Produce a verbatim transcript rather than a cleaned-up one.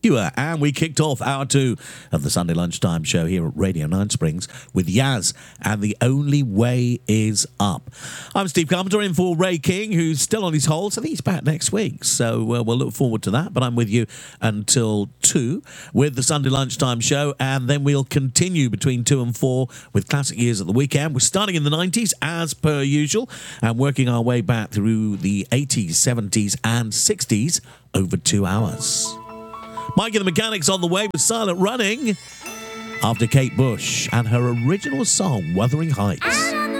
You were, and we kicked off hour two of the Sunday Lunchtime Show here at Radio Nine Springs with Yaz and The Only Way Is Up. I'm Steve Carpenter in for Ray King, who's still on his hold. I think he's back next week, so uh, we'll look forward to that. But I'm with you until two with the Sunday Lunchtime Show, and then we'll continue between two and four with Classic Years at the Weekend. We're starting in the nineties, as per usual, and working our way back through the eighties, seventies, and sixties over two hours. Mike and the Mechanics on the way with Silent Running after Kate Bush and her original song, Wuthering Heights.